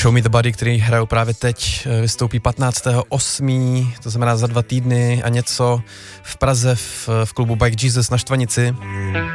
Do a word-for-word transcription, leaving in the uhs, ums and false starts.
Show Me the Body, který hrajou právě teď, vystoupí patnáctého osmého to znamená za dva týdny a něco v Praze v, v klubu Bike Jesus na Štvanici.